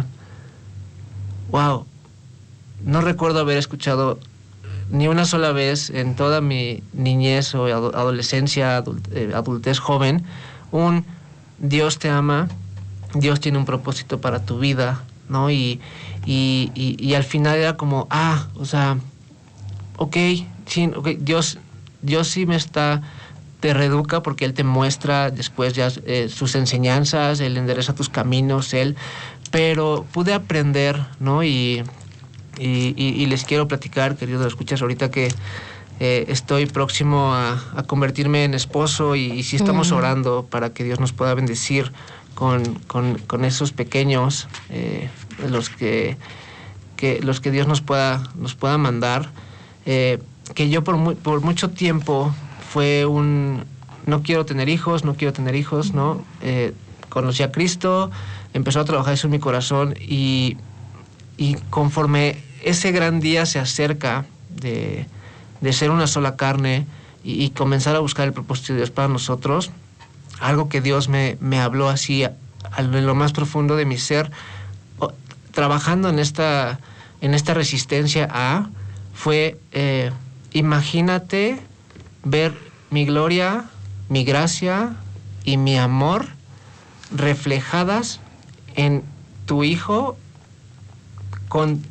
wow, no recuerdo haber escuchado ni una sola vez en toda mi niñez o adolescencia, adultez joven, un Dios te ama, Dios tiene un propósito para tu vida, ¿no? Y al final era como, o sea, okay, Dios sí te reeduca porque Él te muestra después ya sus enseñanzas, Él endereza tus caminos, pero pude aprender, ¿no? Y les quiero platicar, queridos escuchas, ahorita que estoy próximo a convertirme en esposo y si estamos orando para que Dios nos pueda bendecir con esos pequeños, los que Dios nos pueda mandar, que yo por mucho tiempo fue no quiero tener hijos, ¿no? Conocí a Cristo, empezó a trabajar eso en mi corazón y conforme ese gran día se acerca de ser una sola carne y comenzar a buscar el propósito de Dios para nosotros, algo que Dios me habló así en lo más profundo de mi ser, trabajando en esta resistencia fue imagínate ver mi gloria, mi gracia y mi amor reflejadas en tu Hijo, con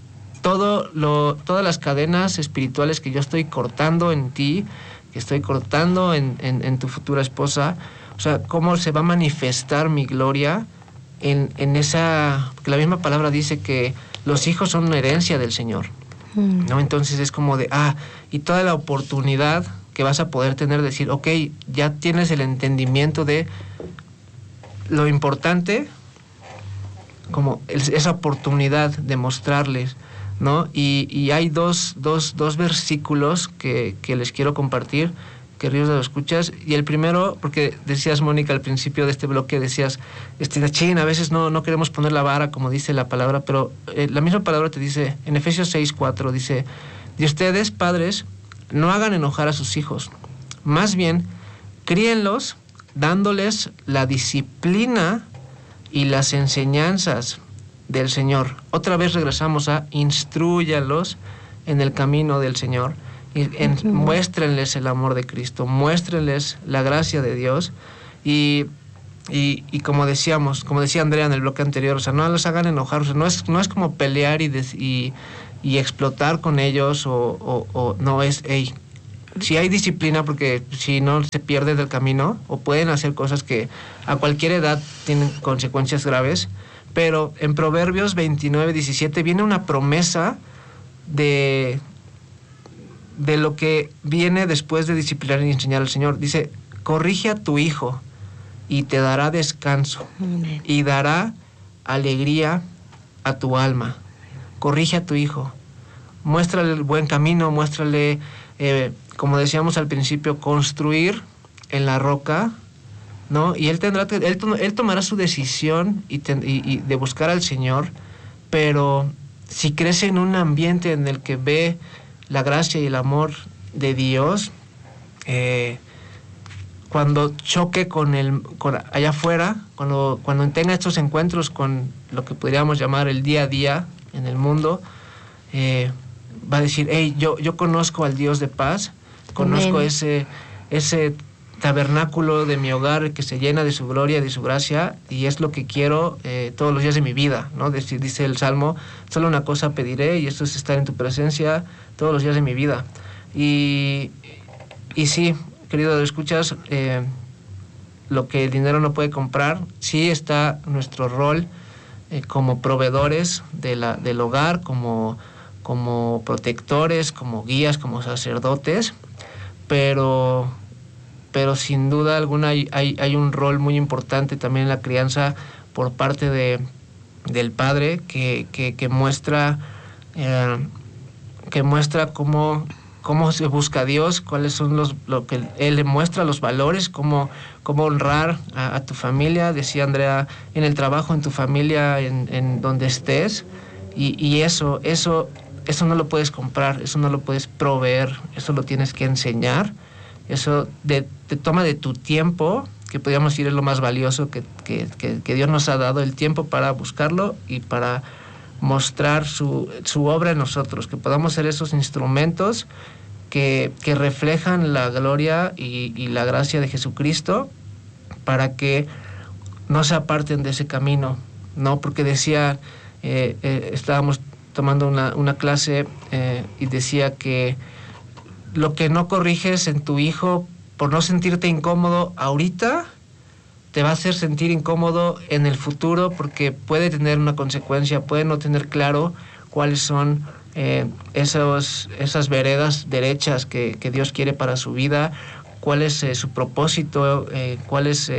todas las cadenas espirituales que yo estoy cortando en ti, que estoy cortando en tu futura esposa. O sea, cómo se va a manifestar mi gloria en esa... Porque la misma palabra dice que los hijos son una herencia del Señor, ¿no? Entonces es como y toda la oportunidad que vas a poder tener de decir, ok, ya tienes el entendimiento de lo importante, como esa oportunidad de mostrarles, ¿no? Y hay dos versículos que les quiero compartir, queridos de los escuchas. Y el primero, porque decías, Mónica, al principio de este bloque, decías, a veces no queremos poner la vara, como dice la palabra, pero la misma palabra te dice, en Efesios 6:4, dice, de ustedes, padres, no hagan enojar a sus hijos, más bien, críenlos dándoles la disciplina y las enseñanzas del Señor. Otra vez regresamos a instrúyalos en el camino del Señor. Muéstrenles el amor de Cristo, muéstrenles la gracia de Dios y como decía Andrea en el bloque anterior, o sea, no los hagan enojar, o sea, no es como pelear y explotar con ellos o no es, si hay disciplina, porque si no se pierde del camino o pueden hacer cosas que a cualquier edad tienen consecuencias graves, pero en Proverbios 29:17 viene una promesa de lo que viene después de disciplinar y enseñar al Señor. Dice, corrige a tu hijo y te dará descanso. Amén. Y dará alegría a tu alma. Corrige a tu hijo. Muéstrale el buen camino, muéstrale, como decíamos al principio, construir en la roca, ¿no? Y él tomará su decisión y de buscar al Señor, pero si crece en un ambiente en el que ve la gracia y el amor de Dios, cuando choque con allá afuera, cuando tenga estos encuentros con lo que podríamos llamar el día a día en el mundo, va a decir, yo conozco al Dios de paz, conozco ese tabernáculo de mi hogar que se llena de su gloria, de su gracia, y es lo que quiero todos los días de mi vida, ¿no? Dice el Salmo, solo una cosa pediré, y esto es estar en tu presencia todos los días de mi vida. Y sí, querido, escuchas, lo que el dinero no puede comprar, sí está nuestro rol como proveedores del hogar, como protectores, como guías, como sacerdotes, pero sin duda alguna hay un rol muy importante también en la crianza por parte del padre que muestra cómo se busca a Dios, cuáles son lo que él le muestra, los valores, cómo honrar a tu familia, decía Andrea, en el trabajo, en tu familia, en donde estés, y eso no lo puedes comprar, eso no lo puedes proveer, eso lo tienes que enseñar. Eso te toma de tu tiempo, que podríamos decir es lo más valioso que Dios nos ha dado, el tiempo para buscarlo y para mostrar su obra en nosotros, que podamos ser esos instrumentos que reflejan la gloria y la gracia de Jesucristo, para que no se aparten de ese camino, ¿no? Porque decía, estábamos tomando una clase y decía que lo que no corriges en tu hijo por no sentirte incómodo ahorita, te va a hacer sentir incómodo en el futuro, porque puede tener una consecuencia, puede no tener claro cuáles son esas veredas derechas que Dios quiere para su vida, cuál es su propósito, cuál es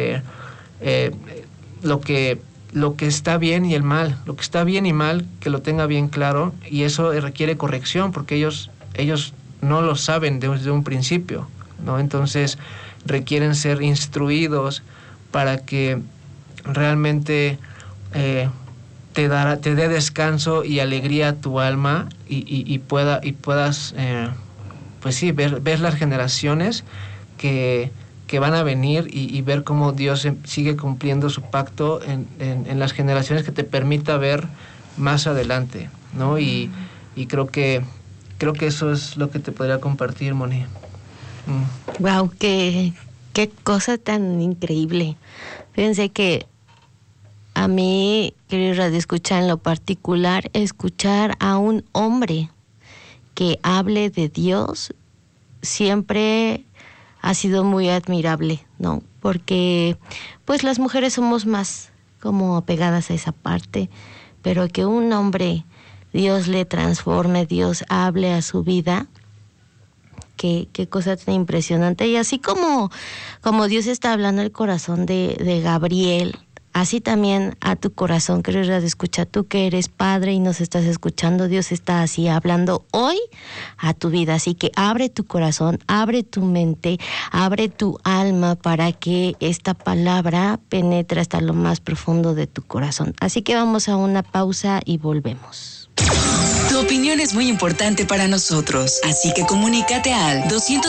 lo que está bien y el mal, lo que está bien y mal, que lo tenga bien claro, y eso requiere corrección, porque ellos no lo saben desde un principio, ¿no? Entonces requieren ser instruidos para que realmente te dé descanso y alegría a tu alma y puedas pues sí, ver las generaciones que van a venir y ver cómo Dios sigue cumpliendo su pacto en las generaciones que te permita ver más adelante, ¿no? Y creo que eso es lo que te podría compartir, Moni.
Wow, qué cosa tan increíble. Fíjense que a mí, querido Radio Escucha, en lo particular, escuchar a un hombre que hable de Dios siempre ha sido muy admirable, ¿no? Porque pues las mujeres somos más como apegadas a esa parte, pero que un hombre Dios le transforme, Dios hable a su vida, qué cosa tan impresionante. Y así como Dios está hablando al corazón de Gabriel, así también a tu corazón, querido Radio Escucha, tú que eres padre y nos estás escuchando, Dios está así hablando hoy a tu vida. Así que abre tu corazón, abre tu mente, abre tu alma para que esta palabra penetre hasta lo más profundo de tu corazón. Así que vamos a una pausa y volvemos.
Tu opinión es muy importante para nosotros, así que comunícate al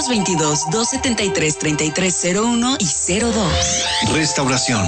222-273-3301 y 02.
Restauración.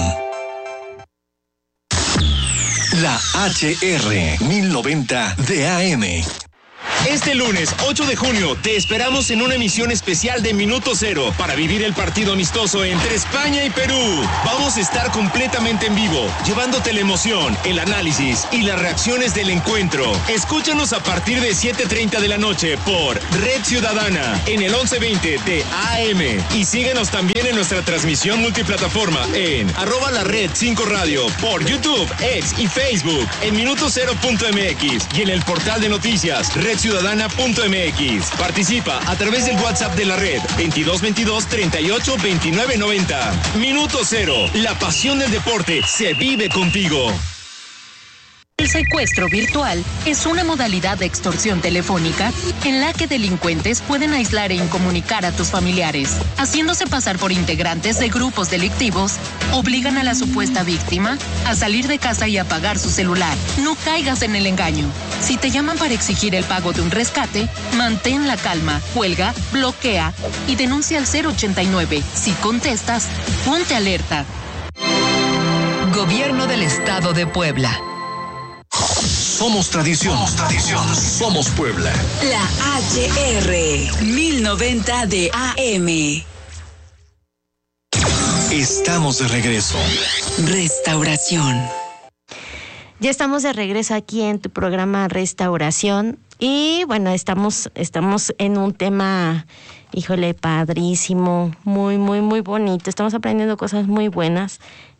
La HR 1090 de AM.
Este lunes 8 de junio te esperamos en una emisión especial de Minuto Cero para vivir el partido amistoso entre España y Perú. Vamos a estar completamente en vivo, llevándote la emoción, el análisis y las reacciones del encuentro. Escúchanos a partir de 7:30 de la noche por Red Ciudadana en el 1120 de AM. Y síguenos también en nuestra transmisión multiplataforma en @lared5radio por YouTube, X y Facebook en minutocero.mx y en el portal de noticias redciudadana.mx. Participa a través del WhatsApp de la red 2222 38 29 90. Minuto Cero, la pasión del deporte se vive contigo.
El secuestro virtual es una modalidad de extorsión telefónica en la que delincuentes pueden aislar e incomunicar a tus familiares, haciéndose pasar por integrantes de grupos delictivos, obligan a la supuesta víctima a salir de casa y apagar su celular. No caigas en el engaño. Si te llaman para exigir el pago de un rescate, mantén la calma, cuelga, bloquea y denuncia al 089. Si contestas, ponte alerta.
Gobierno del Estado de Puebla.
Somos tradición. Somos Puebla.
La HR 1090 de AM.
Estamos de regreso.
Restauración.
Ya estamos de regreso aquí en tu programa Restauración. Y bueno, estamos en un tema, híjole, padrísimo, muy, muy, muy bonito. Estamos aprendiendo cosas muy buenas.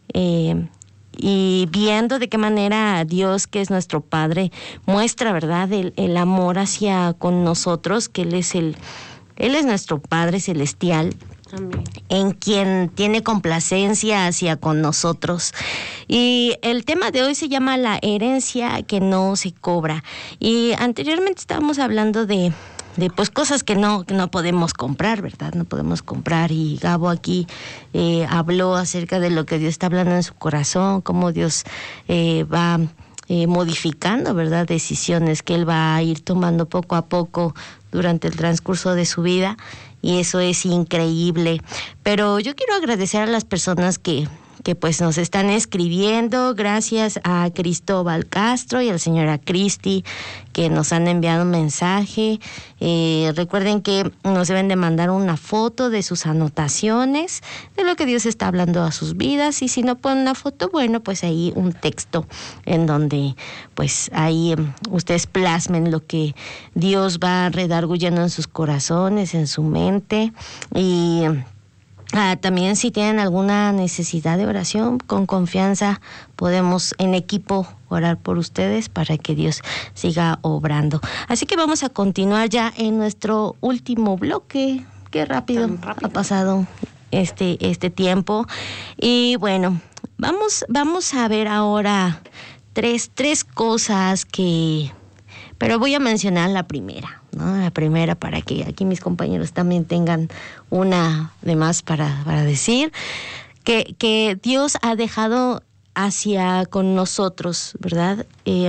Y viendo de qué manera Dios, que es nuestro Padre, muestra, ¿verdad?, el amor hacia con nosotros, que Él es nuestro Padre celestial. Amén. En quien tiene complacencia hacia con nosotros. Y el tema de hoy se llama la herencia que no se cobra. Y anteriormente estábamos hablando de pues cosas que no podemos comprar, ¿verdad? No podemos comprar. Y Gabo aquí habló acerca de lo que Dios está hablando en su corazón, cómo Dios va modificando, ¿verdad? Decisiones que Él va a ir tomando poco a poco durante el transcurso de su vida. Y eso es increíble. Pero yo quiero agradecer a las personas que pues nos están escribiendo. Gracias a Cristóbal Castro y a la señora Cristi, que nos han enviado un mensaje. Recuerden que nos deben de mandar una foto de sus anotaciones, de lo que Dios está hablando a sus vidas. Y si no ponen una foto, bueno, pues ahí un texto en donde pues ahí ustedes plasmen lo que Dios va redarguyendo en sus corazones, en su mente. Y también si tienen alguna necesidad de oración, con confianza podemos en equipo orar por ustedes para que Dios siga obrando. Así que vamos a continuar ya en nuestro último bloque. Qué rápido ha pasado este tiempo. Y bueno, vamos a ver ahora tres cosas pero voy a mencionar la primera, ¿no? La primera, para que aquí mis compañeros también tengan una de más para decir, que Dios ha dejado hacia con nosotros, ¿verdad?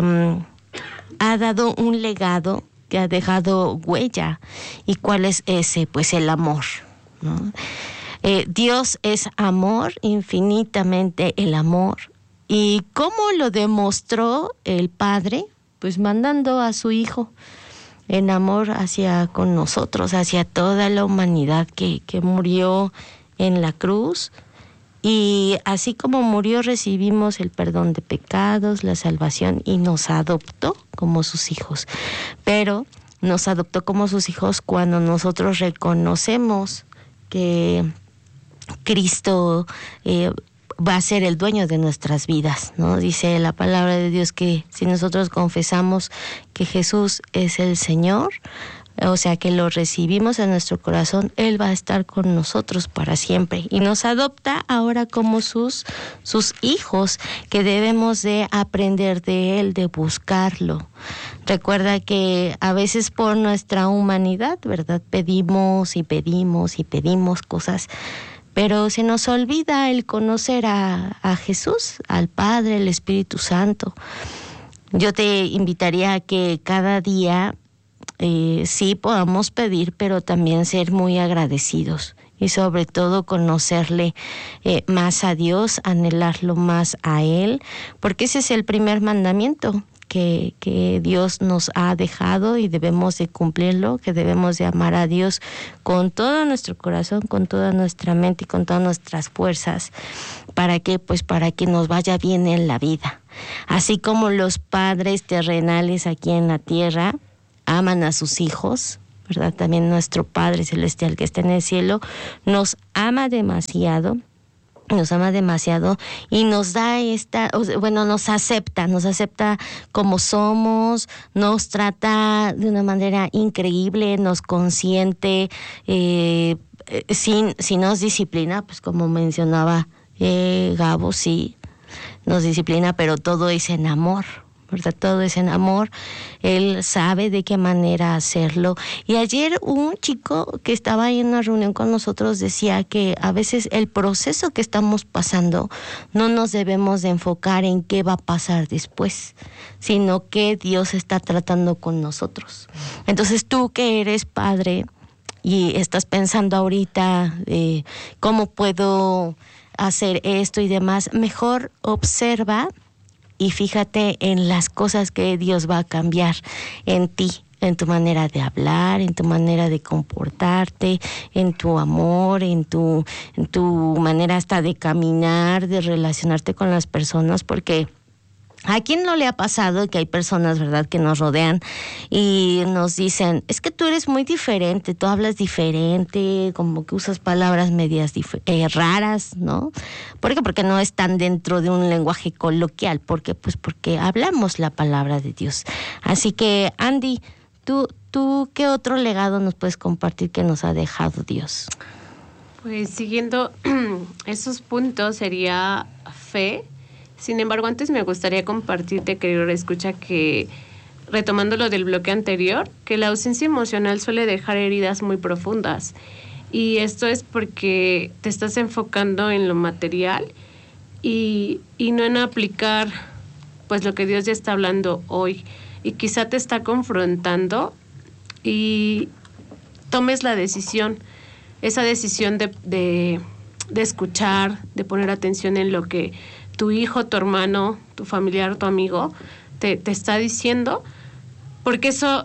Ha dado un legado que ha dejado huella. ¿Y cuál es ese? Pues el amor, ¿no? Dios es amor, infinitamente el amor. ¿Y cómo lo demostró el Padre? Pues mandando a su Hijo en amor hacia con nosotros, hacia toda la humanidad que murió en la cruz. Y así como murió, recibimos el perdón de pecados, la salvación, y nos adoptó como sus hijos. Pero nos adoptó como sus hijos cuando nosotros reconocemos que Cristo va a ser el dueño de nuestras vidas, ¿no? Dice la palabra de Dios que si nosotros confesamos que Jesús es el Señor, o sea, que lo recibimos en nuestro corazón, Él va a estar con nosotros para siempre. Y nos adopta ahora como sus hijos, que debemos de aprender de Él, de buscarlo. Recuerda que a veces por nuestra humanidad, ¿verdad?, pedimos y pedimos y pedimos cosas, pero se nos olvida el conocer a Jesús, al Padre, el Espíritu Santo. Yo te invitaría a que cada día sí podamos pedir, pero también ser muy agradecidos y sobre todo conocerle más a Dios, anhelarlo más a Él, porque ese es el primer mandamiento que Dios nos ha dejado y debemos de cumplirlo, que debemos de amar a Dios con todo nuestro corazón, con toda nuestra mente y con todas nuestras fuerzas. ¿Para qué? Pues para que nos vaya bien en la vida. Así como los padres terrenales aquí en la tierra aman a sus hijos, ¿verdad? También nuestro Padre Celestial que está en el cielo nos ama demasiado y nos da nos acepta como somos, nos trata de una manera increíble, nos consiente, si nos disciplina, pues como mencionaba Gabo, sí, nos disciplina, pero todo es en amor, ¿verdad? Todo es en amor. Él sabe de qué manera hacerlo. Y ayer un chico que estaba ahí en una reunión con nosotros decía que a veces el proceso que estamos pasando no nos debemos de enfocar en qué va a pasar después, sino que Dios está tratando con nosotros. Entonces tú que eres padre y estás pensando ahorita cómo puedo hacer esto y demás, mejor observa y fíjate en las cosas que Dios va a cambiar en ti, en tu manera de hablar, en tu manera de comportarte, en tu amor, en tu manera hasta de caminar, de relacionarte con las personas, porque ¿a quién no le ha pasado que hay personas, verdad, que nos rodean y nos dicen, es que tú eres muy diferente, tú hablas diferente, como que usas palabras medias raras, ¿no? ¿Por qué? Porque no están dentro de un lenguaje coloquial, porque hablamos la palabra de Dios. Así que, Andy, ¿tú qué otro legado nos puedes compartir que nos ha dejado Dios?
Pues siguiendo esos puntos sería fe. Sin embargo, antes me gustaría compartirte, querido escucha, que retomando lo del bloque anterior, que la ausencia emocional suele dejar heridas muy profundas. Y esto es porque te estás enfocando en lo material y no en aplicar pues lo que Dios ya está hablando hoy. Y quizá te está confrontando y tomes la decisión, esa decisión de escuchar, de poner atención en lo que tu hijo, tu hermano, tu familiar, tu amigo te está diciendo, porque eso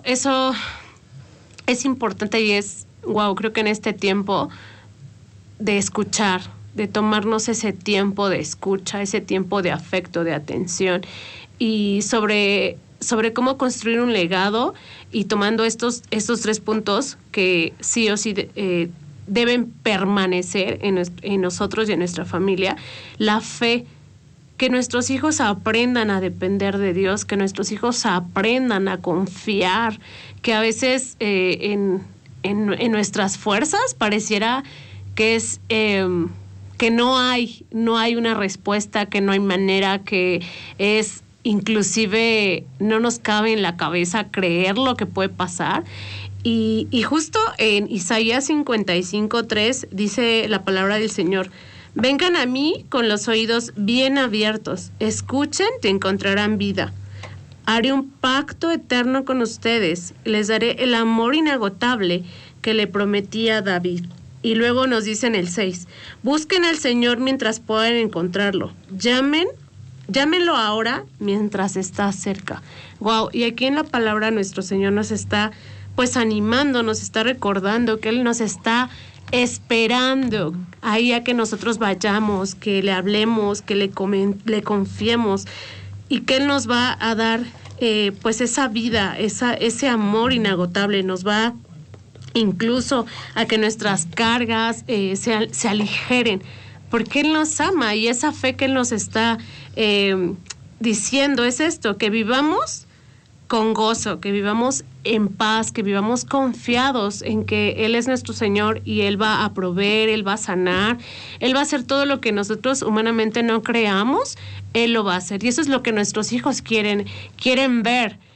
es importante y es, creo que en este tiempo de escuchar, de tomarnos ese tiempo de escucha, ese tiempo de afecto, de atención, y sobre cómo construir un legado y tomando estos 3 puntos que sí o sí deben permanecer en nosotros y en nuestra familia, la fe, que nuestros hijos aprendan a depender de Dios, que nuestros hijos aprendan a confiar, que a veces en nuestras fuerzas pareciera que es que no hay una respuesta, que no hay manera, que es inclusive no nos cabe en la cabeza creer lo que puede pasar. Y justo en Isaías 55:3 dice la palabra del Señor: vengan a mí con los oídos bien abiertos, escuchen y encontrarán vida. Haré un pacto eterno con ustedes, les daré el amor inagotable que le prometí a David. Y luego nos dice en el 6, busquen al Señor mientras puedan encontrarlo, llámenlo ahora mientras está cerca. Y aquí en la palabra nuestro Señor nos está pues animando, nos está recordando que Él nos está esperando ahí a que nosotros vayamos, que le hablemos, que le confiemos y que Él nos va a dar pues esa vida, ese amor inagotable, nos va incluso a que nuestras cargas se aligeren, porque Él nos ama y esa fe que Él nos está diciendo es esto, que vivamos con gozo, que vivamos en paz, que vivamos confiados en que Él es nuestro Señor y Él va a proveer, Él va a sanar, Él va a hacer todo lo que nosotros humanamente no creamos, Él lo va a hacer. Y eso es lo que nuestros hijos quieren ver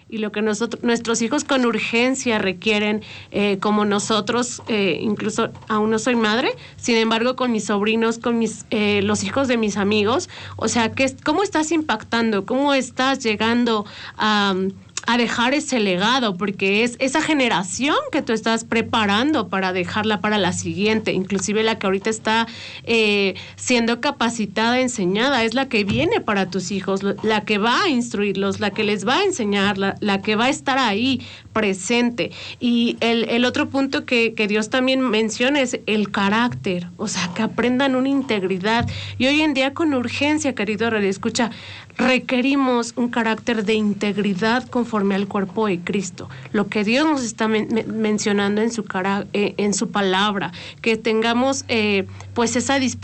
y lo que nuestros hijos con urgencia requieren, como nosotros, incluso aún no soy madre, sin embargo con mis sobrinos, con los hijos de mis amigos, o sea, ¿cómo estás impactando? ¿Cómo estás llegando a dejar ese legado? Porque es esa generación que tú estás preparando para dejarla para la siguiente, inclusive la que ahorita está siendo capacitada, enseñada, es la que viene para tus hijos, la que va a instruirlos, la que les va a enseñar, la que va a estar ahí presente. Y el otro punto que Dios también menciona es el carácter, o sea, que aprendan una integridad. Y hoy en día con urgencia, querido radioescucha, requerimos un carácter de integridad conforme al cuerpo de Cristo. Lo que Dios nos está mencionando en su palabra, que tengamos pues esa disposición